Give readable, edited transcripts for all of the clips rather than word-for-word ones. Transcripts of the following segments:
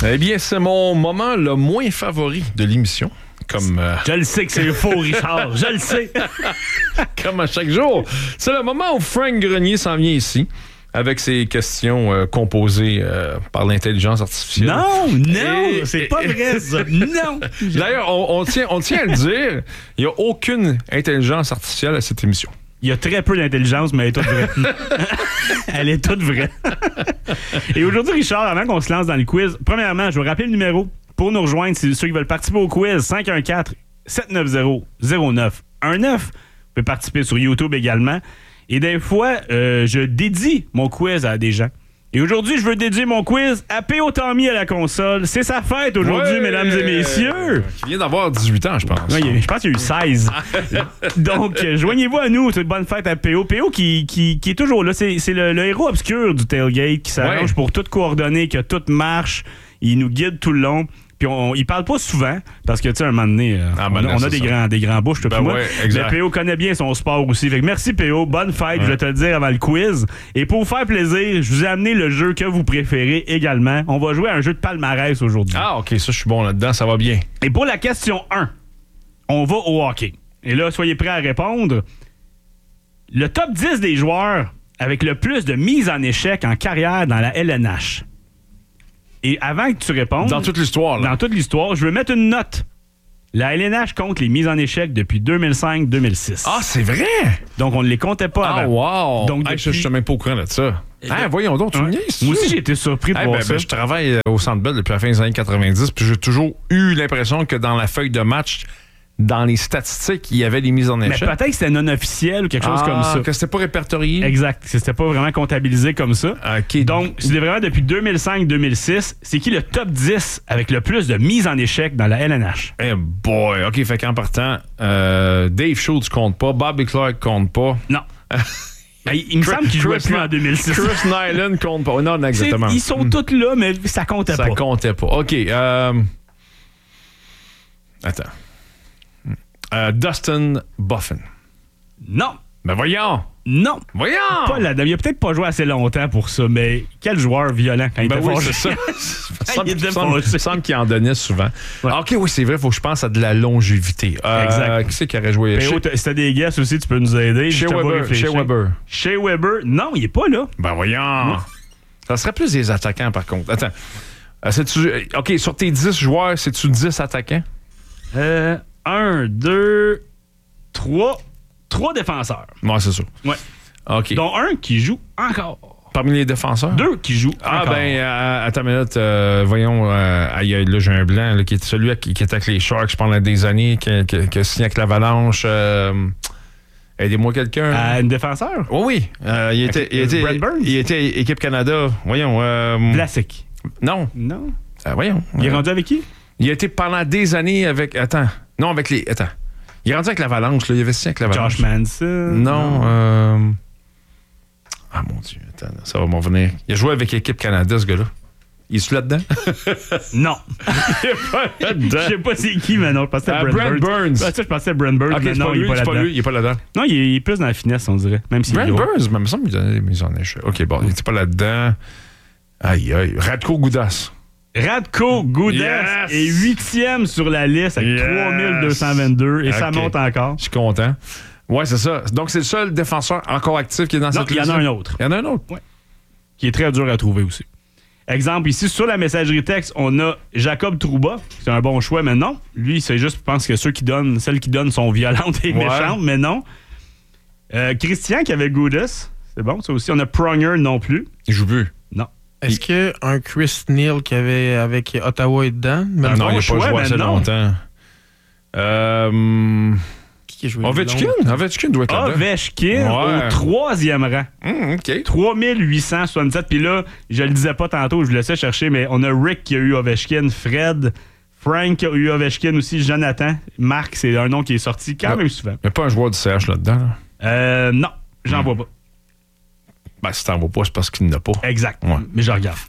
Eh bien, c'est mon moment le moins favori de l'émission. Comme, Je le sais que c'est faux, Richard. Je le sais. Comme à chaque jour. C'est le moment où Frank Grenier s'en vient ici avec ses questions composées par l'intelligence artificielle. Non, c'est pas vrai, ça. Non. D'ailleurs, on tient à le dire, il n'y a aucune intelligence artificielle à cette émission. Il y a très peu d'intelligence, mais elle est toute vraie. Elle est toute vraie. Et aujourd'hui, Richard, avant qu'on se lance dans le quiz, premièrement, je vais rappeler le numéro pour nous rejoindre. C'est ceux qui veulent participer au quiz. 514-790-0919. Vous pouvez participer sur YouTube également. Et des fois, je dédie mon quiz à des gens. Et aujourd'hui, je veux dédier mon quiz à P.O. Tommy à la console. C'est sa fête aujourd'hui, mesdames et messieurs. Qui vient d'avoir 18 ans, je pense. Oui, je pense qu'il y a eu 16. Donc, joignez-vous à nous. Bonne fête à P.O. P.O. qui est toujours là. C'est le héros obscur du tailgate qui s'arrange pour tout coordonner, que tout marche. Il nous guide tout le long. Puis il parle pas souvent, parce que, tu sais, un moment donné, on a des grands bouches, tout moi. Ouais, exact. Mais P.O. connaît bien son sport aussi. Fait que merci, P.O. Bonne fête, je vais te le dire avant le quiz. Et pour vous faire plaisir, je vous ai amené le jeu que vous préférez également. On va jouer à un jeu de palmarès aujourd'hui. Ah, OK, ça, je suis bon là-dedans, ça va bien. Et pour la question 1, on va au hockey. Et là, soyez prêts à répondre. Le top 10 des joueurs avec le plus de mises en échec en carrière dans la LNH. Et avant que tu répondes... Dans toute l'histoire, là. Dans toute l'histoire, je veux mettre une note. La LNH compte les mises en échec depuis 2005-2006. Ah, c'est vrai? Donc, on ne les comptait pas avant. Ah, wow! Donc, je suis même pas au courant de ça. Voyons donc, tu me niaises. Moi aussi, j'ai été surpris de voir ça. Je travaille au Centre Bell depuis la fin des années 90, puis j'ai toujours eu l'impression que dans la feuille de match, dans les statistiques, il y avait des mises en échec. Mais peut-être que c'était non officiel ou quelque chose comme ça. Que c'était pas répertorié. Exact. C'était pas vraiment comptabilisé comme ça. OK. Donc, c'est vraiment depuis 2005-2006. C'est qui le top 10 avec le plus de mises en échec dans la LNH? Eh boy. OK, fait qu'en partant, Dave Schultz compte pas, Bobby Clark compte pas. Non. Il me semble qu'il jouait plus en 2006. Chris Nyland compte pas. Non, exactement. Ils sont tous là, mais ça comptait pas. Ça comptait pas. OK. Attends. Dustin Buffin. Non. Ben voyons. Non. Voyons. Pas là-dedans. Il a peut-être pas joué assez longtemps pour ça, mais quel joueur violent quand il était fort. C'est ça. Il semble qu'il en donnait souvent. Ouais. OK, oui, c'est vrai. Il faut que je pense à de la longévité. Exact. Qui c'est qui aurait joué? Si t'as des guesses aussi, tu peux nous aider. Shea Weber. Shea Weber. Non, il est pas là. Ben voyons. Non. Ça serait plus des attaquants, par contre. Attends. OK, sur tes 10 joueurs, c'est-tu 10 attaquants? 1, 2, 3. 3 défenseurs. Ouais, c'est ça. Ouais. OK. Dont un qui joue encore. Parmi les défenseurs? 2 qui jouent encore. Attends une minute. Voyons, là, j'ai un blanc, là, qui est celui qui était avec les Sharks pendant des années, qui a signé avec l'Avalanche. Aidez-moi quelqu'un. Un défenseur? Oui. Il était Équipe Canada. Voyons. Vlasic. Non. Voyons. Il est rendu avec qui? Il a été pendant des années avec... Attends. Non, avec les... Attends. Il est rendu avec l'Avalanche. Là. Il avait signé avec l'Avalanche. Josh Manson. Non. Ah, mon Dieu. Attends, ça va m'en venir. Il a joué avec l'équipe Canada, ce gars-là. Il est-tu là-dedans? Non. Il est pas là-dedans. Je sais pas c'est qui, mais non. Je pensais à Brent Burns. Je pensais à Brent Burns, mais non, il est pas là-dedans. Il est pas là-dedans. Non, il est plus dans la finesse, on dirait. Même si Brent Burns, mais il me semble qu'il donnait des mises en échec. OK, bon, il était pas là-dedans. Aïe. Radko Gudas. Radko Gudas est 8e sur la liste avec 3222 et ça monte encore. Je suis content. Ouais, c'est ça. Donc, c'est le seul défenseur encore actif qui est dans cette liste. Il y en a un autre. Il y en a un autre? Oui. Qui est très dur à trouver aussi. Exemple, ici, sur la messagerie texte, on a Jacob Trouba. C'est un bon choix, mais non. Lui, c'est juste, je pense que celles qui donnent sont violentes et méchantes, mais non. Christian qui avait Gudas. C'est bon, ça aussi. On a Pronger non plus. Il joue plus. Non. Est-ce qu'un Chris Neal qui avait avec Ottawa est dedans? Non, il n'a pas joué assez longtemps. Qui a joué Ovechkin doit être là. Ovechkin au 3e rang. OK. 3867. Puis là, je le disais pas tantôt, je vous laissais chercher, mais on a Rick qui a eu Ovechkin, Fred, Frank qui a eu Ovechkin aussi, Jonathan, Marc, c'est un nom qui est sorti quand même souvent. Il n'y a pas un joueur du CH là-dedans? Là? Non, j'en vois pas. Ben, si t'en vois pas, c'est parce qu'il n'y en a pas. Exact. Ouais. Mais je regarde.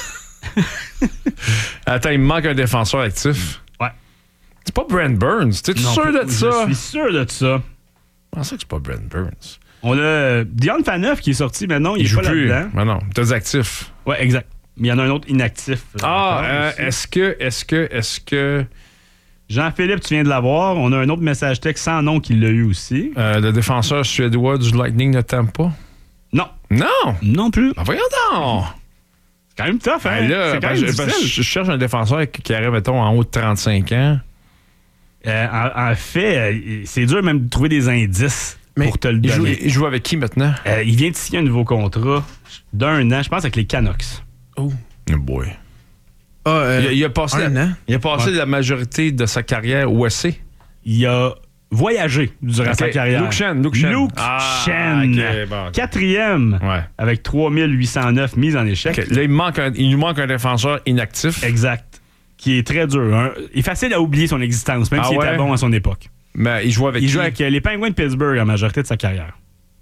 Attends, il me manque un défenseur actif. Ouais. C'est pas Brent Burns. T'es-tu sûr de ça? Je suis sûr de ça. Je pensais que c'est pas Brent Burns. On a Dion Phaneuf qui est sorti, mais non, il est pas joue plus là-dedans. Mais non, t'as des actifs. Ouais, exact. mais il y en a un autre inactif. Est-ce que... Jean-Philippe, tu viens de l'avoir. On a un autre message texte sans nom qui l'a eu aussi. le défenseur suédois du Lightning ne t'aime pas? Non. Non! Non plus. Ben voyons donc! C'est quand même tough, hein? Ben là, c'est quand même difficile. je cherche un défenseur qui arrive, mettons, en haut de 35 ans. En fait, c'est dur même de trouver des indices pour te le donner. Il joue avec qui maintenant? Il vient de signer un nouveau contrat d'1 an, je pense, avec les Canucks. Oh. Oh boy. Il a passé, la majorité de sa carrière au SC. Il a voyagé durant sa carrière. Luke Shen. Shen. Quatrième, avec 3809 mises en échec. Là, il nous manque un défenseur inactif. Exact. Qui est très dur. Hein. Il est facile à oublier son existence, même s'il était bon à son époque. Mais il joue avec Il joue avec les Penguins de Pittsburgh la majorité de sa carrière.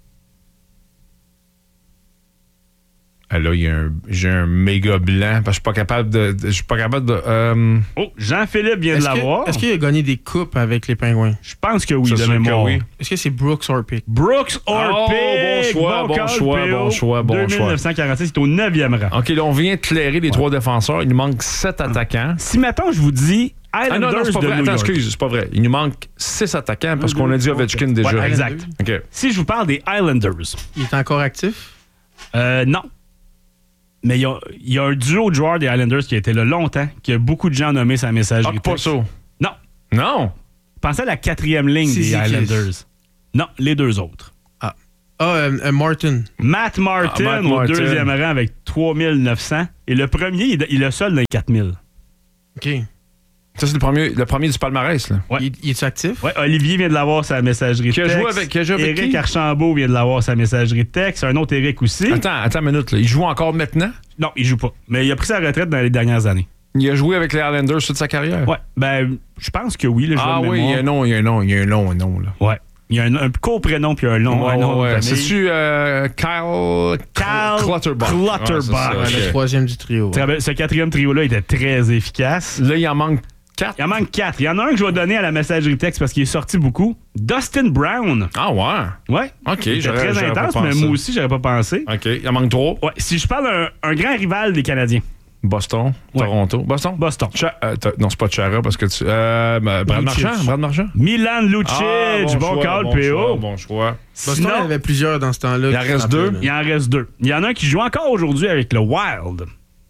Là, j'ai un méga blanc parce que je suis pas capable de. Oh, Jean-Philippe vient de l'avoir. Est-ce qu'il a gagné des coupes avec les Pingouins? Je pense que oui, de mémoire. Oui. Est-ce que c'est Brooks Orpik? Brooks Orpik! Bon choix. 2946, c'est au 9e rang. OK, là, on vient de clairer les 3 défenseurs. Il nous manque 7 attaquants. Si, mettons, je vous dis Islanders non, c'est pas de vrai. New Attends, York. excuse, c'est pas vrai. Il nous manque 6 attaquants parce qu'on a dit Ovechkin déjà. Ouais, exact. OK. Si je vous parle des Islanders. Il est encore actif? Non. Mais il y a un duo de joueurs des Islanders qui a été là longtemps, qui a beaucoup de gens nommés sa messagerie. Pas ça. Non. Pensez à la 4e ligne des Islanders. Non, les 2 autres. Martin. Matt Martin au 2e rang avec 3900. Et le premier, il est le seul dans les 4000. OK. Ça, c'est le premier du palmarès. Là. Ouais. Il est actif? Oui, Olivier vient de l'avoir sa messagerie texte. Qui a joué avec Éric qui? Archambault vient de l'avoir sa messagerie texte. Un autre Éric aussi. Attends une minute. Là. Il joue encore maintenant? Non, il joue pas. Mais il a pris sa retraite dans les dernières années. Il a joué avec les Islanders toute sa carrière? Ouais, je pense que oui. Là, oui, il y a un nom. Là. Ouais. Il y a un court prénom puis un long nom. C'est-tu Kyle Clutterbuck? Le 3e du trio. Ce 4e trio-là était très efficace. Là, il en manque 4. Il en manque 4. Il y en a un que je vais donner à la messagerie texte parce qu'il est sorti beaucoup. Dustin Brown. Ah ouais? Ouais. OK. Il était très intense, mais moi aussi, j'aurais pas pensé. OK. Il en manque 3. Ouais. Si je parle d'un grand rival des Canadiens. Boston, Toronto. Boston? Non, c'est pas Chara parce que tu. Brad Marchand? Milan Lucic. Bon call, PO. Bon choix. Boston, il y avait plusieurs dans ce temps-là. Il en reste 2. Il en reste 2. Il y en a un qui joue encore aujourd'hui avec le Wild.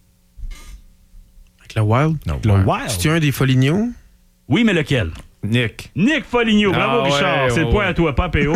Avec le Wild? Le Wild. C'est-tu un des Foligno? Oui, mais lequel? Nick Foligno. Bravo, Richard. C'est le point à toi, pas PO.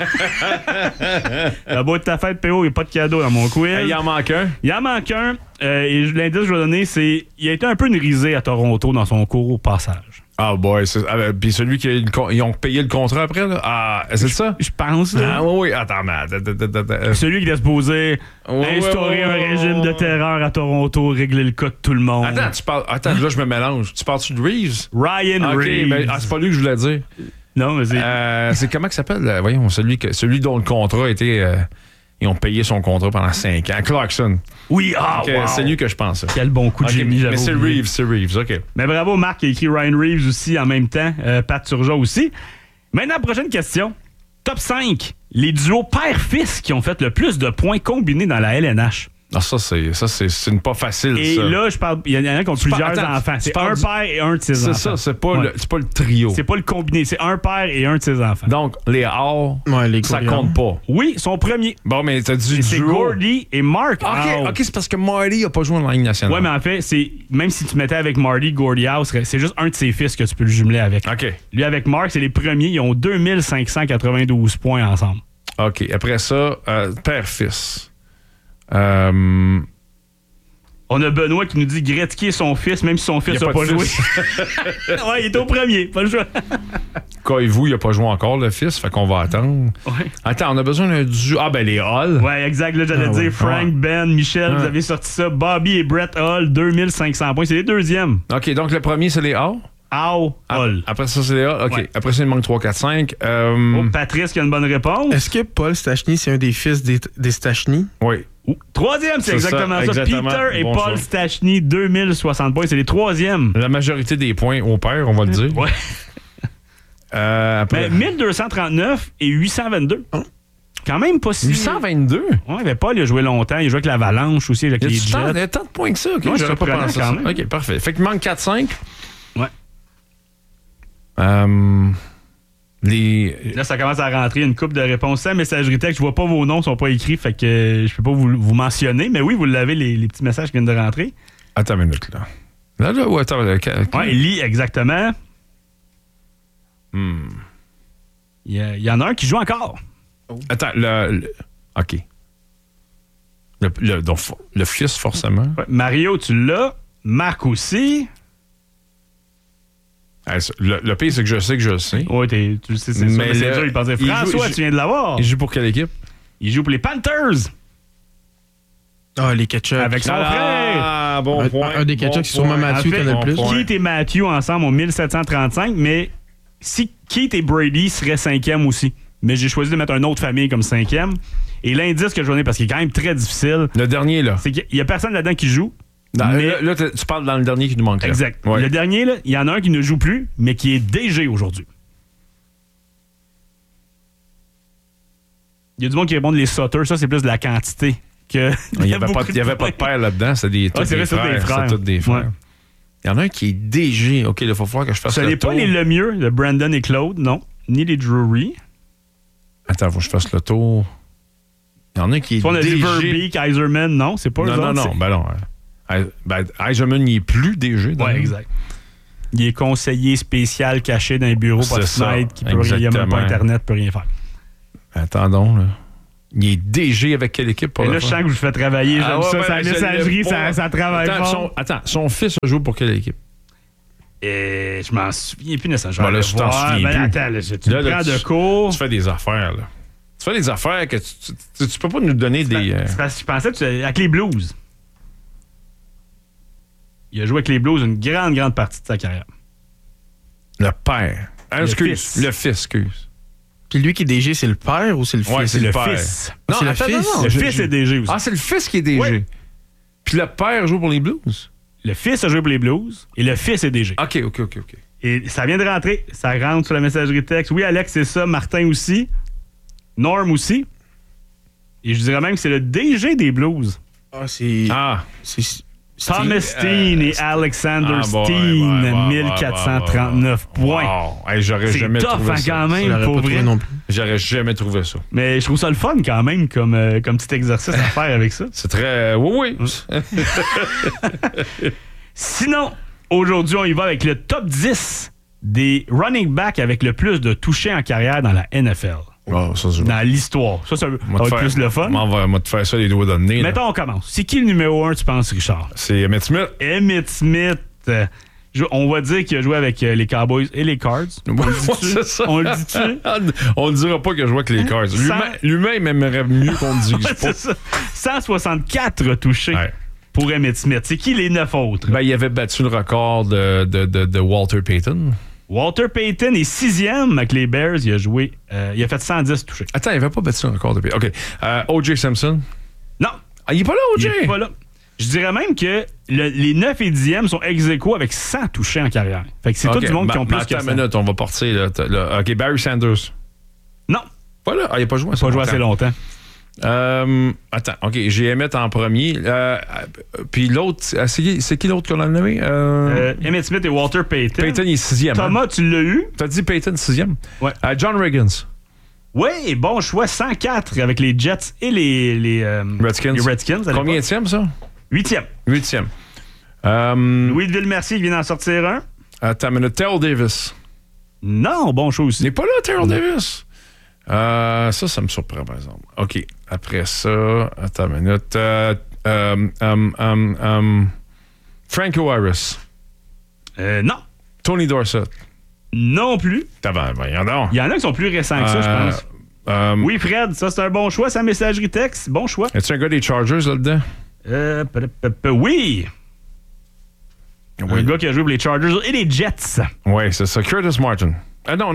La boîte de ta fête, PO, il n'y a pas de cadeau dans mon quiz. Il en manque un. Et l'indice que je vais donner, c'est il a été un peu une risée à Toronto dans son cours au passage. Ah, boy. Puis celui qui ils ont payé le contrat après, là. Ah, c'est ça? Je pense. Là. Ah, oui. Attends, mais. Celui qui était supposé instaurer un régime de terreur à Toronto, régler le cas de tout le monde. Attends, là, je me mélange. Tu parles-tu de Reeves? Ryan Reeves. Mais, c'est pas lui que je voulais dire. Non, mais c'est. C'est comment qu'il s'appelle? Voyons, celui dont le contrat a été. Ils ont payé son contrat pendant 5 ans. Clarkson. Oui, wow. C'est lui que je pense. Quel bon coup de génie, j'avoue. Mais c'est Reeves, OK. Mais bravo, Marc, qui a écrit Ryan Reeves aussi en même temps. Pat Turgeon aussi. Maintenant, prochaine question. Top 5. Les duos père-fils qui ont fait le plus de points combinés dans la LNH. Ah, ça, c'est pas facile, et ça. Et là, je parle. Il y en a qui ont plusieurs enfants. C'est un père et un de ses enfants. C'est ça, c'est pas le trio. C'est pas le combiné, c'est un père et un de ses enfants. Donc, les Hall, ça compte pas. Oui, son premier. Bon, mais t'as dit c'est Gordy et Mark Howe. OK, c'est parce que Marty a pas joué dans la Ligue nationale. Ouais, mais en fait, même si tu mettais avec Marty, Gordy Howe, c'est juste un de ses fils que tu peux le jumeler avec. OK. Lui, avec Mark, c'est les premiers. Ils ont 2592 points ensemble. OK. Après ça, père-fils. On a Benoît qui nous dit Gretzky est son fils, même si son fils n'a pas joué. Ouais, il est au premier, pas le choix. Koivu, il n'a pas joué encore, le fils, fait qu'on va attendre. Ouais. Attends, on a besoin d'un duo. Ah, ben les Hall. Ouais, exact. Là, j'allais dire Frank, Ben, Michel, vous avez sorti ça. Bobby et Brett Hall, 2500 points. C'est les deuxièmes. OK, donc le premier, c'est les Hall. Hall. Après ça, c'est les Hall. OK. Ouais. Après ça, il manque 3, 4, 5. Patrice qui a une bonne réponse. Est-ce que Paul Stachny, c'est un des fils des Stachny? Oui. Troisième, c'est exactement ça. Peter et Paul Stachny, 2060 points. C'est les troisièmes. La majorité des points au père, on va le dire. Ouais. Après... Mais 1239 et 822. Quand même pas si... 822? Ouais, Paul, il a joué longtemps. Il a joué avec l'Avalanche aussi, avec les Jets. Il y a tant de points que ça. OK, Ouais, j'aurais pas surprenant pensé quand ça. même. OK, parfait. Fait qu'il manque 4-5. Ouais. Là, ça commence à rentrer une couple de réponses. Sans messagerie texte, je vois pas vos noms, ils sont pas écrits, fait que je peux pas vous mentionner. Mais oui, vous l'avez, les petits messages qui viennent de rentrer. Attends une minute, là. Là, ouais, attends. Ouais, lit exactement. Il y en a un qui joue encore. Attends, OK. Donc, le fils, forcément. Ouais, Mario, tu l'as. Marc aussi. Le pire, c'est que je sais que je le sais. Oui, tu le sais, c'est Mais sûr. Mais il pensait, François, tu viens de l'avoir. Il joue pour quelle équipe? Il joue pour les Panthers. Ah, les Ketchup. Avec son frère. Ah, bon point. Un des Ketchup, c'est sûrement Matthew qui en a le plus. Keith et Matthew ensemble ont 1735, mais si Keith et Brady seraient 5e aussi. Mais j'ai choisi de mettre une autre famille comme 5e. Et l'indice que je donne, parce qu'il est quand même très difficile. Le dernier, là. C'est qu'il n'y a personne là-dedans qui joue. Là, tu parles dans le dernier qui nous manque. Exact. Ouais. Le dernier, là, il y en a un qui ne joue plus, mais qui est DG aujourd'hui. Il y a du monde qui répond les sauteurs. Ça, c'est plus de la quantité. Que Il n'y avait pas de père là-dedans. C'est des frères. C'est tous des frères. Ouais. Il y en a un qui est DG. OK, il faut falloir que je fasse Ce le n'est tour. pas les Lemieux de Brandon et Claude, non. Ni les Drury. Attends, faut que je fasse le tour. Il y en a un qui est On a dit DG. Verbeek, Kaiserman, non, c'est pas eux autres, Non. Ben non. Eisenman, il est plus DG. Ouais, exact. Il est conseiller spécial caché dans un bureau, pas de fenêtre, il n'y a même pas Internet, peut rien faire. Attendons, là. Il est DG avec quelle équipe? Et là, je sens que je vous fais travailler. J'aime ça. Sa messagerie, ça travaille fort. Son fils a joué pour quelle équipe? Et je m'en souviens plus nécessairement. Là, tu t'en souviens plus. Attends, tu me prends de cours. Tu fais des affaires, là. Tu fais des affaires que tu peux pas nous donner des... C'est parce que je pensais que avec les Blues. Il a joué avec les Blues une grande partie de sa carrière. Le père. Le fils. Le fils, excuse. Puis lui qui est DG, c'est le père ou c'est le fils? Ouais, c'est le père. fils. Non, c'est le fils. Le fils est DG aussi. Ah, c'est le fils qui est DG. Ouais. Puis le père joue pour les Blues. Le fils a joué pour les Blues et le fils est DG. OK. Et ça vient de rentrer. Ça rentre sur la messagerie texte. Oui, Alex, c'est ça. Martin aussi. Norm aussi. Et je dirais même que c'est le DG des Blues. Ah, c'est... Thomas Steen et Alexander Steen, 1439 points. Wow. Hey, j'aurais jamais tough, trouvé ça. quand même, pour vrai. Non plus. J'aurais jamais trouvé ça. Mais je trouve ça le fun quand même comme petit exercice à faire avec ça. C'est très... Oui. Sinon, aujourd'hui, on y va avec le top 10 des running backs avec le plus de touchés en carrière dans la NFL. Oh, ça, je... Dans l'histoire. Ça va être plus le fun. On va te faire ça les doigts dans le nez. Mettons, on commence. C'est qui le numéro 1, tu penses, Richard? C'est Emmitt Smith. Emmitt Smith. On va dire qu'il a joué avec les Cowboys et les Cards. C'est ça. On le dit-tu? On ne dira pas qu'il a joué avec les Cards. Lui-même aimerait mieux qu'on le dise pas. C'est ça. 164 touchés pour Emmitt Smith. C'est qui les 9 autres? Ben, il avait battu le record de Walter Payton. Walter Payton est 6e avec les Bears. Il a joué... il a fait 110 touchés. Attends, il n'avait pas battu le record de Payton. OK. O.J. Simpson? Non. Ah, il n'est pas là, O.J.? Il n'est pas là. Je dirais même que les 9 et 10e sont ex-aequo avec 100 touchés en carrière. Fait que c'est tout du monde qui ont plus que ça. Attends une minute, on va partir. Là. OK, Barry Sanders. Non. Pas là. Ah, il n'a pas joué assez longtemps. Pas joué assez longtemps. Attends, OK, j'ai Emmett en premier. Puis l'autre, c'est qui l'autre qu'on a nommé? Emmitt Smith et Walter Payton. Payton, il est 6e. Thomas, tu l'as eu? T'as dit Payton 6e? Ouais. John Riggins. Oui, bon choix, 104 avec les Jets et les Redskins. Les Redskins. Combien-tième, ça? 8e. 8e. Louis de Villemercier, il vient d'en sortir un. Attends une minute. Terrell Davis. Non, bon choix aussi. Il n'est pas là, Terrell Davis. Ça me surprend, par exemple. OK. Après ça, attends une minute. Franco Harris. Non. Tony Dorsett. Non plus. Voyons donc. Il y en a qui sont plus récents que ça, je pense. Oui, Fred, ça c'est un bon choix. Sa messagerie texte, bon choix. Es-tu un gars des Chargers là-dedans? Oui. Un gars qui a joué pour les Chargers et les Jets. Oui, c'est ça. Curtis Martin. Non,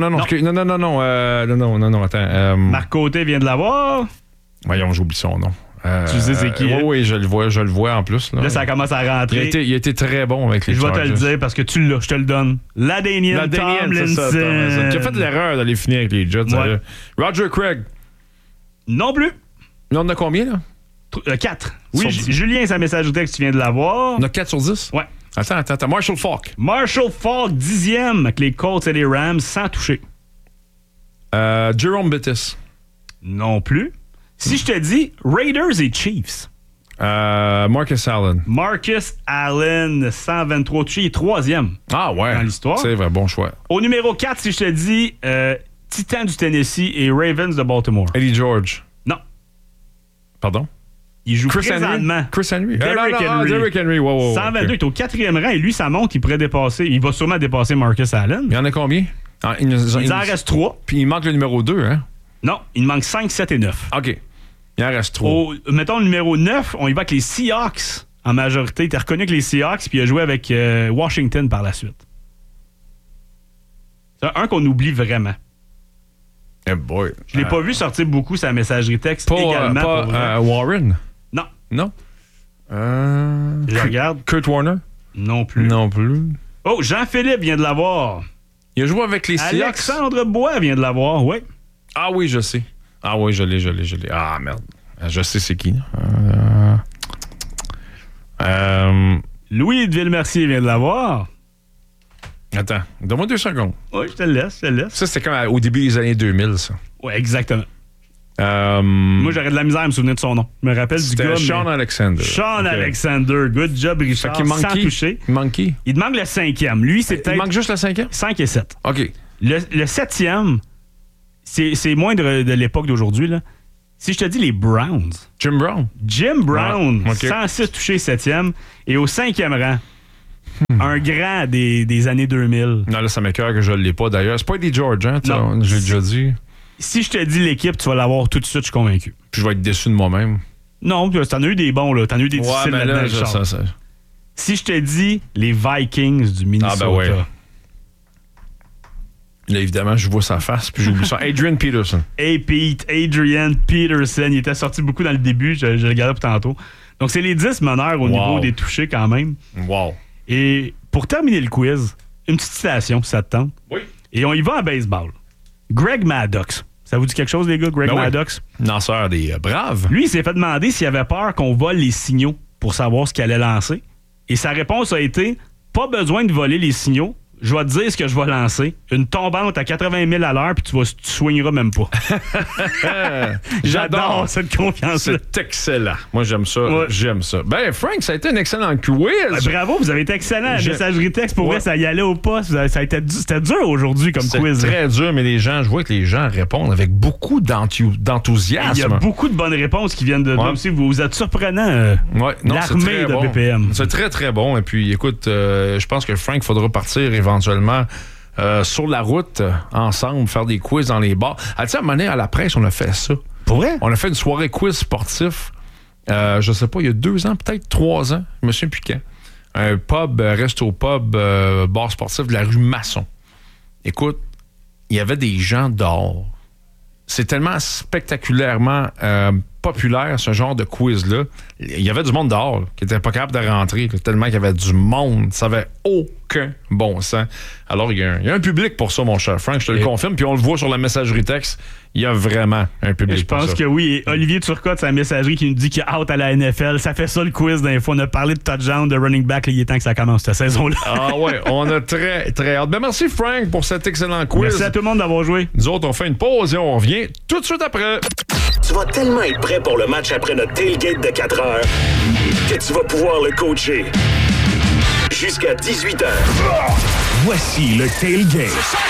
attends. Marc Côté vient de l'avoir. Voyons, j'oublie son nom. Tu sais c'est qui? Oui, je le vois en plus. Là, ça commence à rentrer. Il a été très bon avec les Chargers. Je vais te le dire parce que tu l'as, je te le donne. LaDainian Tomlinson. Qui a fait l'erreur d'aller finir avec les Jets. Ouais. Roger Craig. Non plus. Là, on a combien, là? 4. Oui, Sur 10. Julien, sa message texte, tu viens de l'avoir. On a 4 sur 10? Ouais. Attends. Marshall Faulk. Marshall Faulk, 10e, avec les Colts et les Rams, sans toucher. Jerome Bettis. Non plus. Si je te dis Raiders et Chiefs. Marcus Allen. Marcus Allen, 123 touchés, il est 3e. Ah ouais. Dans l'histoire. C'est vrai, bon choix. Au numéro 4, si je te dis Titans du Tennessee et Ravens de Baltimore. Eddie George. Non. Pardon? Il joue Chris présentement. Henry. Chris Henry. Derrick Henry. Derrick Henry. Wow, 122, okay. il est au 4e rang et lui, ça monte, il pourrait dépasser. Il va sûrement dépasser Marcus Allen. Il y en a combien? Il en reste 3. Puis il manque le numéro 2, hein? Non, il manque 5, 7 et 9. OK. Il en reste 3. Mettons le numéro 9, on y va avec les Seahawks en majorité. Il était reconnu avec les Seahawks, puis il a joué avec Washington par la suite. C'est un qu'on oublie vraiment. Eh boy. Je l'ai pas vu sortir beaucoup sa messagerie texte également. Pas Warren? Non. Non. Je regarde. Kurt Warner? Non plus. Non plus. Oh, Jean-Philippe vient de l'avoir. Il a joué avec les Seahawks. Alexandre Bois vient de l'avoir, oui. Ah oui, je sais. Ah oui, je l'ai. Ah, merde. Je sais c'est qui. Louis de Villemercier vient de l'avoir. Attends, donne-moi 2 secondes. Oui, je te le laisse. Ça, c'était comme au début des années 2000, ça. Oui, exactement. Moi, j'aurais de la misère à me souvenir de son nom. Je me rappelle du gars. C'était Sean Alexander. Sean Okay. Alexander. Good job, Richard. Sans toucher. Monkey. Il te manque le 5e. Lui, c'est peut-être... Il manque juste le 5e? 5 et 7. OK. Le 7e, c'est moins de l'époque d'aujourd'hui, là. Si je te dis les Browns. Jim Brown. Jim Brown, Ouais, okay. 106 touchés, 7e. Et au 5e rang, un grand des années 2000. Non, là, ça m'écoeure que je ne l'ai pas, d'ailleurs. C'est pas Eddie George, hein? Non. J'ai déjà dit. Si je te dis l'équipe, tu vas l'avoir tout de suite, je suis convaincu. Puis je vais être déçu de moi-même. Non, t'en as eu des bons, là. T'en as eu des difficiles mais là-dedans, là, Richard. ça. Si je te dis les Vikings du Minnesota. Ah, ben ouais. Là, évidemment, je vois sa face, puis j'oublie ça. Adrian Peterson. Hey Pete, Adrian Peterson. Il était sorti beaucoup dans le début, je le regardais pour tantôt. Donc, c'est les 10 meneurs au niveau des touchés quand même. Wow. Et pour terminer le quiz, une petite citation, si ça te tente. Oui. Et on y va en baseball. Greg Maddox. Ça vous dit quelque chose, les gars, Greg Maddox? Oui. Lanceur des Braves. Lui, il s'est fait demander s'il avait peur qu'on vole les signaux pour savoir ce qu'il allait lancer. Et sa réponse a été, pas besoin de voler les signaux. Je vais te dire ce que je vais lancer. Une tombante à 80 000 à l'heure, puis tu soigneras même pas. J'adore cette confiance-là. C'est excellent. Moi, j'aime ça. Ouais. J'aime ça. Ben, Frank, ça a été un excellent quiz. Bravo, vous avez été excellent. La messagerie texte, pour vrai, ça y allait au pas. C'était dur aujourd'hui comme quiz. C'est très dur, mais je vois que les gens répondent avec beaucoup d'enthousiasme. Il y a beaucoup de bonnes réponses qui viennent de là aussi. Vous êtes surprenant. L'armée de BPM. C'est très, très bon. Et puis, écoute, je pense que Frank, il faudra partir éventuellement sur la route, ensemble, faire des quiz dans les bars. Tu sais, à un moment donné, à la presse, on a fait ça. Pour vrai? On a fait une soirée quiz sportif, je sais pas, il y a 2 ans, peut-être 3 ans, je me souviens plus quand. Un pub, resto-pub, bar sportif de la rue Masson. Écoute, il y avait des gens dehors. C'est tellement spectaculairement populaire, ce genre de quiz-là. Il y avait du monde dehors qui n'était pas capable de rentrer, tellement qu'il y avait du monde. Ça n'avait aucun bon sens. Alors, il y a un public pour ça, mon cher Frank, je te le confirme. Puis on le voit sur la messagerie texte. Il y a vraiment un public pour ça. Je pense que oui. Et Olivier Turcotte, sa messagerie qui nous dit qu'il est out à la NFL. Ça fait ça le quiz d'un fois. On a parlé de touchdown, de running back. Il est temps que ça commence cette saison-là. Ah ouais, on a très, très hâte. Ben merci Frank pour cet excellent quiz. Merci à tout le monde d'avoir joué. Nous autres, on fait une pause et on revient tout de suite après. Tu vas tellement être prêt pour le match après notre tailgate de 4 heures que tu vas pouvoir le coacher. Jusqu'à 18h. Voici le tailgate.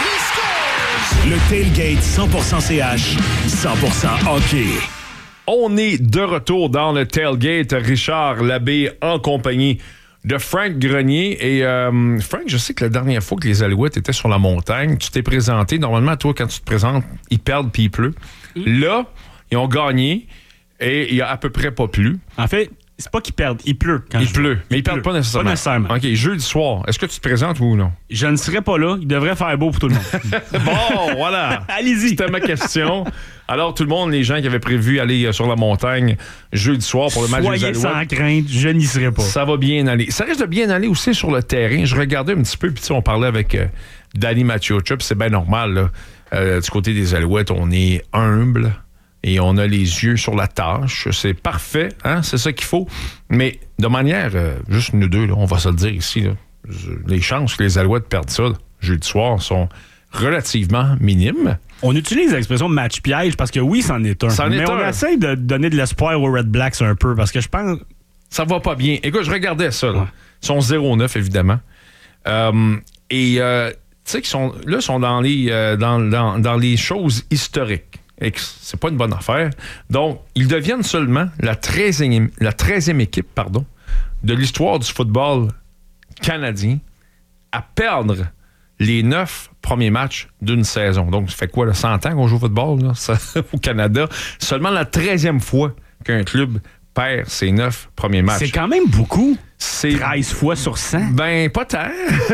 Le tailgate 100% CH, 100% hockey. On est de retour dans le tailgate. Richard Labbé en compagnie de Frank Grenier. Et Frank, je sais que la dernière fois que les Alouettes étaient sur la montagne, tu t'es présenté. Normalement, toi, quand tu te présentes, ils perdent puis ils pleut. Là, ils ont gagné et il a à peu près pas plu. En fait, c'est pas qu'ils perdent, il pleut. Il pleut, mais ils perdent pas nécessairement. Pas nécessairement. OK, jeudi soir, est-ce que tu te présentes ou non? Je ne serai pas là. Il devrait faire beau pour tout le monde. Bon, voilà. Allez-y. C'était ma question. Alors, tout le monde, les gens qui avaient prévu aller sur la montagne jeudi soir pour le match des Soyez Alouettes, sans crainte, je n'y serai pas. ça va bien aller. Ça risque de bien aller aussi sur le terrain. Je regardais un petit peu, puis on parlait avec Danny Maciocia, puis c'est bien normal, là. Du côté des Alouettes, on est humble et on a les yeux sur la tâche. C'est parfait, hein? C'est ça qu'il faut. Mais de manière, juste nous deux, là, on va se le dire ici, là, les chances que les Alouettes perdent ça jeudi soir sont relativement minimes. On utilise l'expression match piège parce que oui, c'en est un. Mais on essaie de donner de l'espoir aux Red Blacks un peu parce que je pense... Ça va pas bien. Écoute, je regardais ça. Là. Ils sont 0-9, évidemment. Tu sais qu'ils sont dans les choses historiques. Et c'est pas une bonne affaire. Donc, ils deviennent seulement la 13e équipe de l'histoire du football canadien à perdre les 9 premiers matchs d'une saison. Donc, ça fait quoi, là, 100 ans qu'on joue au football là, au Canada? Seulement la 13e fois qu'un club perd ses 9 premiers matchs. C'est quand même beaucoup. C'est 13 fois sur 100. Ben, pas tant.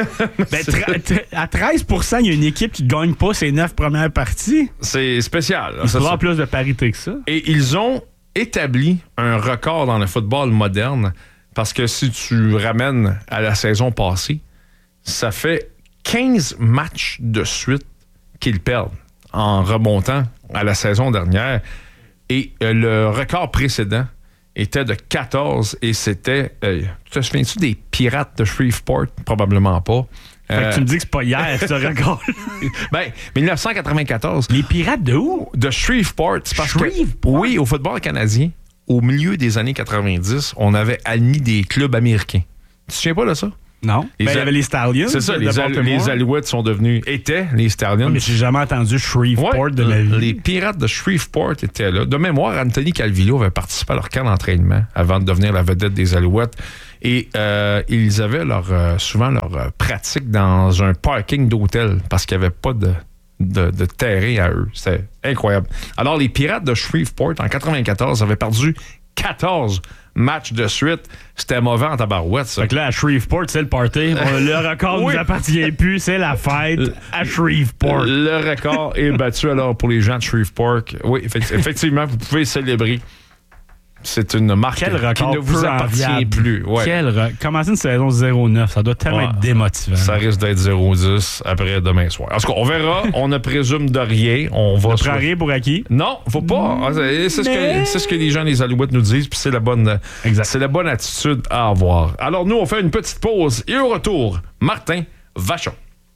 À 13%, il y a une équipe qui ne gagne pas ses 9 premières parties. C'est spécial. Il faut avoir plus de parité que ça. Et ils ont établi un record dans le football moderne parce que si tu ramènes à la saison passée, ça fait 15 matchs de suite qu'ils perdent en remontant à la saison dernière. Et le record précédent était de 14 et c'était... tu te souviens-tu des Pirates de Shreveport? Probablement pas. Fait que tu me dis que c'est pas hier, ce record. Ben, 1994. Les Pirates de où? De Shreveport. Parce que, oui, au football canadien, au milieu des années 90, on avait admis des clubs américains. Tu te souviens pas de ça? Non. Il y avait les Stallions. C'est ça, les Alouettes étaient les Stallions. Mais j'ai jamais entendu Shreveport de ma vie. Les Pirates de Shreveport étaient là. De mémoire, Anthony Calvillo avait participé à leur camp d'entraînement avant de devenir la vedette des Alouettes. Et ils avaient souvent leur pratique dans un parking d'hôtel parce qu'il n'y avait pas de terrain à eux. C'était incroyable. Alors, les Pirates de Shreveport, en 94, avaient perdu 14 matchs de suite. C'était mauvais en tabarouette, ça. Fait que là, à Shreveport, c'est le party. Le record ne nous appartient plus. C'est la fête à Shreveport. Le record est battu alors pour les gens de Shreveport. Oui, effectivement, vous pouvez célébrer. C'est une marque qui ne vous appartient plus. Ouais. Commencer une saison 0-9, ça doit tellement être démotivant. Ça risque d'être 0-10 après demain soir. En tout cas, on verra. On ne présume de rien. On va prend rien pour acquis? Non, faut pas. C'est ce que les gens des Alouettes nous disent, puis c'est la bonne attitude à avoir. Alors, nous, on fait une petite pause et au retour, Martin Vachon.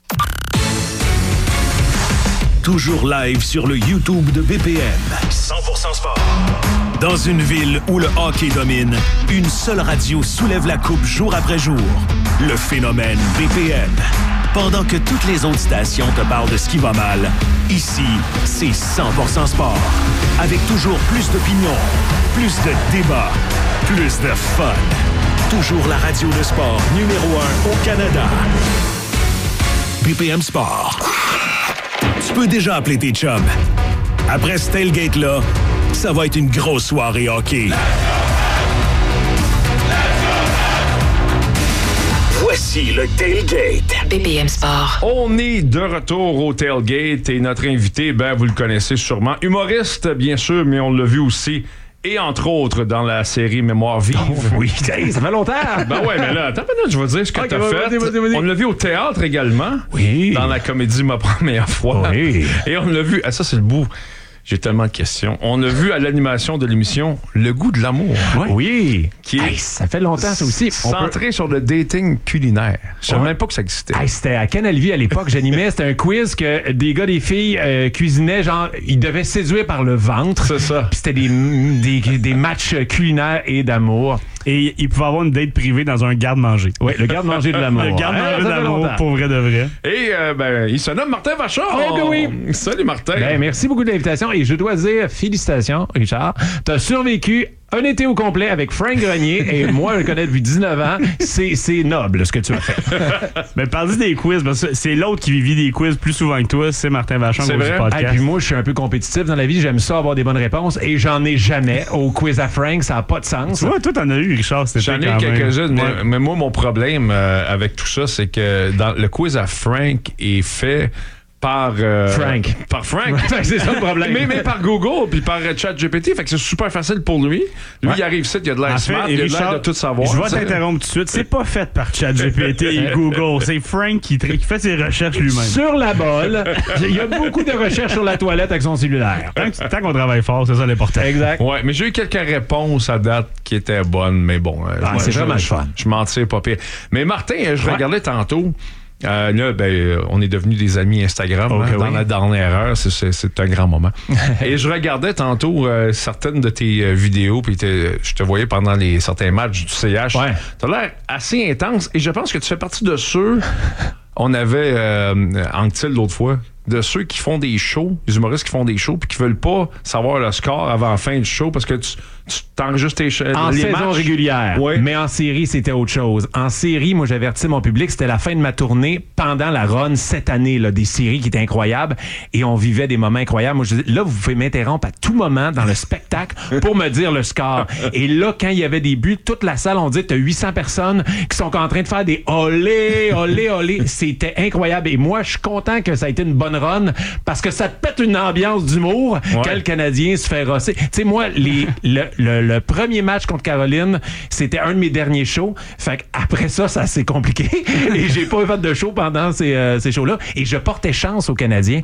Toujours live sur le YouTube de BPM. 100% sport. Dans une ville où le hockey domine, une seule radio soulève la coupe jour après jour. Le phénomène BPM. Pendant que toutes les autres stations te parlent de ce qui va mal, ici, c'est 100% sport. Avec toujours plus d'opinions, plus de débats, plus de fun. Toujours la radio de sport numéro 1 au Canada. BPM Sport. Tu peux déjà appeler tes chums. Après ce tailgate-là, ça va être une grosse soirée hockey. Voici le tailgate. BPM Sport. On est de retour au tailgate et notre invité, vous le connaissez sûrement. Humoriste, bien sûr, mais on l'a vu aussi. Et entre autres, dans la série Mémoire vive. Oh, oui, ça fait longtemps. Ouais, mais là, attends, je vais dire ce que t'as fait. Vas-y. On l'a vu au théâtre également. Oui. Dans la comédie Ma première fois. Oui. Et on l'a vu. Ah, ça, c'est le bout. J'ai tellement de questions. On a vu à l'animation de l'émission Le goût de l'amour. Oui. Qui est ça fait longtemps, ça aussi. Centré sur le dating culinaire. Je savais même pas que ça existait. C'était à Canal Vie à l'époque. J'animais. C'était un quiz que des gars, des filles cuisinaient. Genre, ils devaient séduire par le ventre. C'est ça. Puis c'était des matchs culinaires et d'amour. Et il pouvait avoir une date privée dans un garde-manger. Oui, le garde-manger de l'amour. Le garde-manger de l'amour, pour vrai de vrai. Et il se nomme Martin Vachon. Oui. Salut Martin. Merci beaucoup de l'invitation. Et je dois dire, félicitations, Richard. T'as survécu un été au complet avec Frank Grenier et moi, je le connais depuis 19 ans. C'est noble ce que tu as fait. Mais parle-y des quiz, parce que c'est l'autre qui vit des quiz plus souvent que toi, c'est Martin Vachon. C'est vrai. Et puis moi, je suis un peu compétitif dans la vie. J'aime ça avoir des bonnes réponses et j'en ai jamais au quiz à Frank. Ça n'a pas de sens. Tu vois, toi, t'en as eu, Richard. J'en ai quelques-unes. Mais moi, mon problème avec tout ça, c'est que dans le quiz à Frank est fait par Frank. Par Frank. C'est ça le problème. mais par Google puis par ChatGPT. Fait que c'est super facile pour lui. Lui, il arrive ici, il a de l'air En fait, smart, il a de l'air de tout savoir. Je vais t'interrompre tout de suite. C'est pas fait par ChatGPT et Google. C'est Frank qui fait ses recherches lui-même. Sur la bolle, il y a beaucoup de recherches sur la toilette avec son cellulaire. Tant qu'on travaille fort, c'est ça l'important. Exact. Ouais, mais j'ai eu quelques réponses à date qui étaient bonnes, mais bon. c'est vraiment le fun. Je m'en tire pas pire. Mais Martin, je regardais tantôt. Là, on est devenus des amis Instagram dans la dernière heure. C'est un grand moment. Et je regardais tantôt certaines de tes vidéos, puis je te voyais pendant certains matchs du CH. Ouais. T'as l'air assez intense, et je pense que tu fais partie de ceux... On avait Anctil l'autre fois, de ceux qui font des shows, les humoristes qui font des shows, puis qui veulent pas savoir le score avant la fin du show, parce que tu t'enregistres en les saison matchs régulière. Ouais. Mais en série, c'était autre chose. En série, moi, j'avertis mon public, c'était la fin de ma tournée pendant la run cette année, là, des séries qui étaient incroyables, et on vivait des moments incroyables. Moi, je disais, là, vous pouvez m'interrompre à tout moment dans le spectacle pour me dire le score. Et là, quand il y avait des buts, toute la salle, on dit, t'as 800 personnes qui sont en train de faire des olé, olé, olé. C'était incroyable. Et moi, je suis content que ça a été une bonne run, parce que ça te pète une ambiance d'humour quand le Canadien se fait rosser. Tu sais, moi, le premier match contre Caroline, c'était un de mes derniers shows. Fait qu'après ça, ça s'est compliqué. Et j'ai pas fait de show pendant ces shows-là. Et je portais chance aux Canadiens.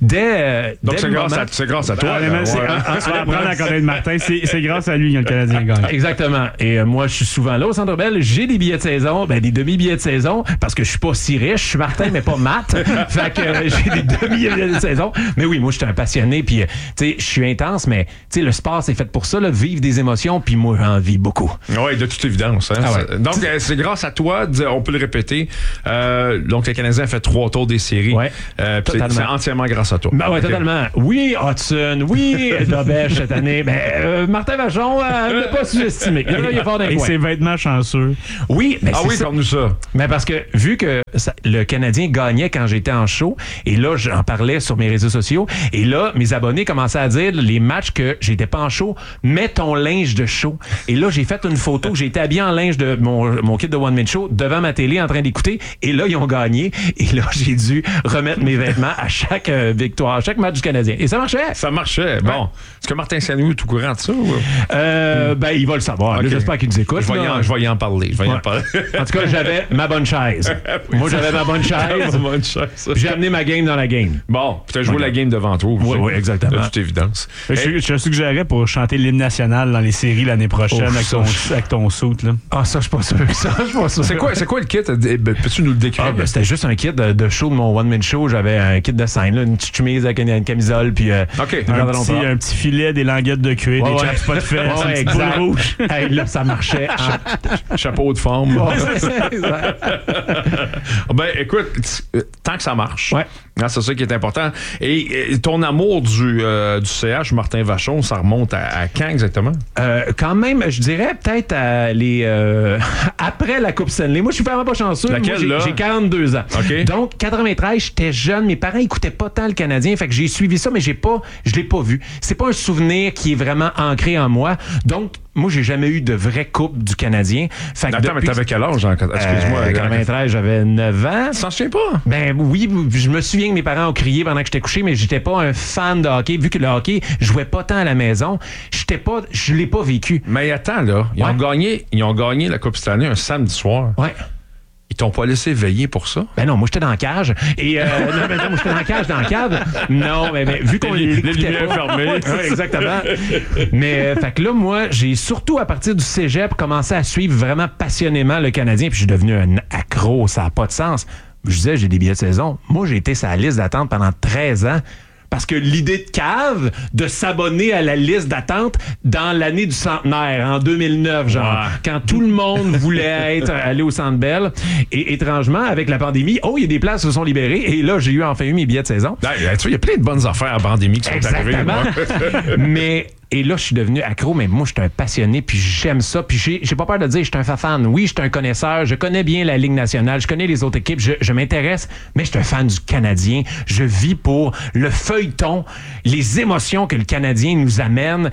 Donc, c'est grâce à toi. Tu vas apprendre à connaître Martin. C'est grâce à lui que le Canadien gagne. Exactement. Et moi, je suis souvent là au Centre Bell. J'ai des billets de saison, des demi-billets de saison, parce que je suis pas si riche. Je suis Martin, mais pas Matt. Fait que j'ai des demi-billets de saison. Mais oui, moi, je suis un passionné. Puis, tu sais, je suis intense, mais tu sais, le sport, c'est fait pour ça, là, vivre des émotions. Puis moi, j'en vis beaucoup. Oui, de toute évidence. Hein. Ouais. Donc, c'est grâce à toi, on peut le répéter. Donc, le Canadien a fait 3 tours des séries. Ouais, c'est entièrement grâce à toi. Oui, totalement. Oui, Hudson. Oui, Dobèche cette année. Mais Martin Vachon, ne pas sous-estimer. Il est fort d'un Et coin. ses vêtements chanceux. Oui, mais oui, comme nous ça. Mais parce que vu que le Canadien gagnait quand j'étais en show, et là, j'en parlais sur mes réseaux sociaux, et là, mes abonnés commençaient à dire les matchs que j'étais pas en show, mets ton linge de show. Et là, j'ai fait une photo, j'ai été habillé en linge de mon kit de One Man Show devant ma télé en train d'écouter, et là, ils ont gagné, et là, j'ai dû remettre mes vêtements à chaque victoire, à chaque match du Canadien. Et ça marchait. Ça marchait. Bon. Est-ce que Martin Saint-Louis est au courant de ça? Ou... Il va le savoir. Okay. Là, j'espère qu'il nous écoute. Je vais y en parler. En tout cas, j'avais ma bonne chaise. Moi, j'avais ma bonne chaise. J'ai amené ma game dans la game. Bon, puis t'as joué la game devant toi. Oui, exactement. De toute évidence. Je te suggérerais pour chanter l'hymne national dans les séries l'année prochaine avec ton suit, là. Ah, ça, je suis pas sûr. C'est quoi le kit? Peux-tu nous le décrire? C'était juste un kit de show de mon one-man show. J'avais un kit de scène, là, une petite chemise avec une camisole, puis un petit filet, des languettes de cuir, des chaps pas de fesses, un petit boule rouge. Hey, là, ça marchait. Chapeau de forme. Écoute, tant que ça marche, c'est ça qui est important. Et ton amour du CH, Martin Vachon, ça remonte à quand exactement? Quand même, je dirais peut-être après la Coupe Stanley. Moi, je suis vraiment pas chanceux. Laquelle, moi, j'ai 42 ans. Okay. Donc, 93, j'étais jeune. Mes parents écoutaient pas tant le Canadien. Fait que j'ai suivi ça, mais je l'ai pas vu. C'est pas un souvenir qui est vraiment ancré en moi. Donc, moi, j'ai jamais eu de vraie coupe du Canadien. Fait que mais t'avais quel âge? Excuse-moi. 93, j'avais 9 ans. Tu t'en souviens pas? Ben oui, je me souviens que mes parents ont crié pendant que j'étais couché, mais j'étais pas un fan de hockey. Vu que le hockey, je jouais pas tant à la maison, je l'ai pas vécu. Mais attends, là, ils ont gagné la Coupe Stanley un samedi soir. Ouais. Ils t'ont pas laissé veiller pour ça? Ben non, moi j'étais dans la cage. Et moi j'étais dans la cage, dans la cave. Non, mais vu qu'on l'écoutait pas. Fermées. Ouais, exactement. Mais fait que là, moi, j'ai surtout à partir du cégep commencé à suivre vraiment passionnément le Canadien. Puis je suis devenu un accro, ça n'a pas de sens. Je disais, j'ai des billets de saison. Moi, j'ai été sur la liste d'attente pendant 13 ans. Parce que l'idée de cave de s'abonner à la liste d'attente dans l'année du centenaire, en 2009, genre, quand tout le monde voulait aller au Centre Bell. Et étrangement, avec la pandémie, il y a des places qui se sont libérées. Et là, j'ai enfin eu mes billets de saison. Tu vois, il y a plein de bonnes affaires en pandémie qui sont arrivées. Mais Et là, je suis devenu accro, mais moi, je suis un passionné, puis j'aime ça. Puis j'ai pas peur de dire, je suis un fan. Oui, je suis un connaisseur. Je connais bien la Ligue nationale. Je connais les autres équipes. Je m'intéresse, mais je suis un fan du Canadien. Je vis pour le feuilleton, les émotions que le Canadien nous amène.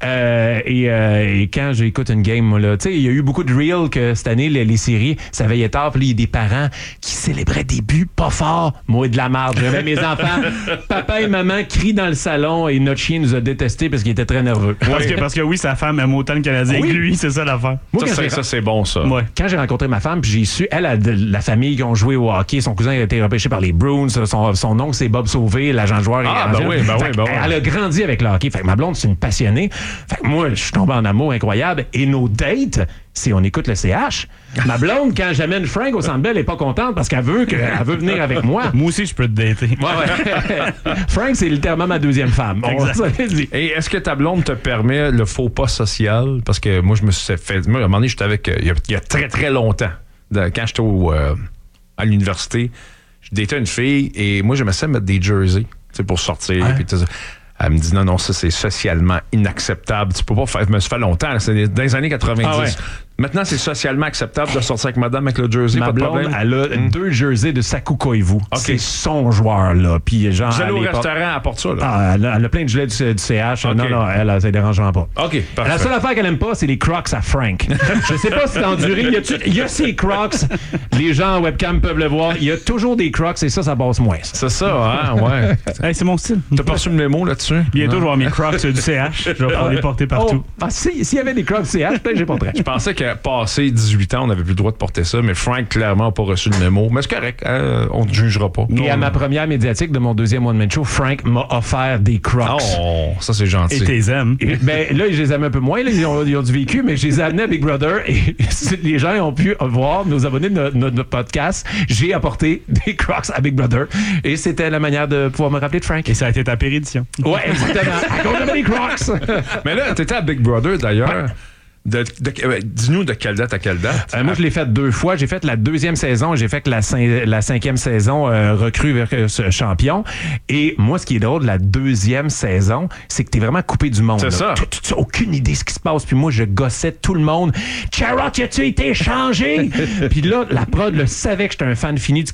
Et quand j'écoute une game, moi, là, tu sais, il y a eu beaucoup de reels que cette année, les séries, ça veillait tard. Puis là, il y a des parents qui célébraient des buts pas forts. Moi, de la marde. J'avais mes enfants. Papa et maman crient dans le salon et notre chien nous a détestés parce qu'il était très nerveux. Parce que oui, sa femme aime autant le Canadien que lui, c'est ça l'affaire. Moi, Ça, c'est bon, ça. Ouais. Quand j'ai rencontré ma femme, puis j'ai su, elle a de la famille qui ont joué au hockey. Son cousin a été repêché par les Bruins. Son oncle, c'est Bob Sauvé, l'agent joueur. Elle a grandi avec le hockey. Fait que ma blonde, c'est une passionnée. Fait que moi, je suis tombé en amour incroyable. Et nos dates, si on écoute le CH, ma blonde, quand j'amène Frank au Centre Bell, elle est pas contente parce qu'elle veut venir avec moi. Moi aussi, je peux te dater. Ouais. Frank, c'est littéralement ma deuxième femme. Et est-ce que ta blonde te permet le faux pas social? Parce que moi, je me suis fait... Moi, à un moment donné, j'étais avec... Il y a très, très longtemps, quand j'étais à l'université, je datais une fille et moi, j'aimais ça mettre des jerseys pour sortir. Puis tout ça. Elle me dit non, ça c'est socialement inacceptable. Tu peux pas faire. Je me suis fait longtemps, là, c'est dans les années 90. Maintenant, c'est socialement acceptable de sortir avec madame avec le jersey, ma pas de blonde, problème. elle a 2 jerseys de Saku Koivu. C'est son joueur, là. Puis genre. Vous allez au restaurant, elle apporte ça, là. Elle a plein de gilets du CH. Okay. Non, elle, ça ne dérangera pas. OK, parfait. La seule affaire qu'elle aime pas, c'est les Crocs à Frank. Je sais pas si c'est enduré. Il y a ces Crocs. Les gens en webcam peuvent le voir. Il y a toujours des Crocs et ça passe moins. C'est ça, hein, ouais. Hey, c'est mon style. T'as pas reçu le mémo là-dessus? Bientôt, je vais avoir mes Crocs du CH. Je vais pouvoir les porter partout. S'il y avait des Crocs CH, peut-être j'ai pas prêt. Je pensais qu'à passer 18 ans, on n'avait plus le droit de porter ça, mais Frank, clairement, n'a pas reçu le mémo. Mais c'est correct, on ne jugera pas. Et à ma première médiatique de mon deuxième one-man show, Frank m'a offert des Crocs. Oh, ça, c'est gentil. Et t'es aimes. Ben, là, je les aime un peu moins. Là, ils ont du vécu, mais je les ai amenés à Big Brother et les gens ont pu voir, nos abonnés de notre podcast. J'ai apporté des Crocs à Big Brother et c'était la manière de pouvoir me rappeler de Frank. Et ça a été ta pérédition. Ouais, exactement. À cause de mes Crocs. Mais là, t'étais à Big Brother, d'ailleurs. Dis-nous de quelle date à quelle date? Moi, je l'ai fait 2 fois. J'ai fait la 2e saison. J'ai fait la 5e saison recrue vers champion. Et moi, ce qui est drôle de la 2e saison, c'est que t'es vraiment coupé du monde. C'est ça. Tu n'as aucune idée de ce qui se passe. Puis moi, je gossais tout le monde. Charrot, as-tu été changé? Puis là, la prod le savait que j'étais un fan fini du